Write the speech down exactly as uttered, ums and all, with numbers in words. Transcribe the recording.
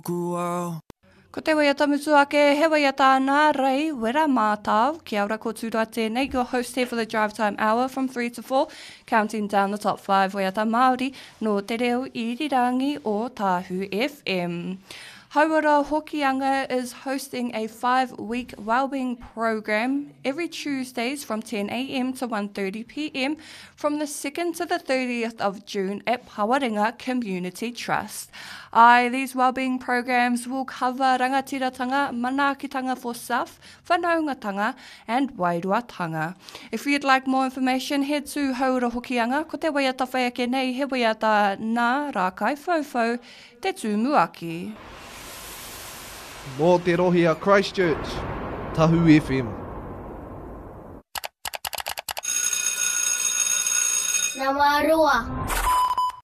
Ko te waiata mutu ake, he waiata nā rei, wera mātau. Kia ora ko tūroa tēnei, your host here for the Drive Time Hour from three to four, counting down the top five waiata Māori no te reo irirangi o Tahu F M. Hauara Hokianga is hosting a five-week wellbeing program every Tuesdays from ten a m to one thirty p m from the second to the thirtieth of June at Pawarenga Community Trust. Aye, these wellbeing programs will cover rangatiratanga, manaakitanga for self, whanaungatanga and wairuatanga. If you'd like more information, head to Hauara Hokianga, ko te waiata whai ake nei, he waiata nā rākai whauwhau, te tūmuaki. Mō te rohi a Christchurch, Tahu F M. Nā mā roa.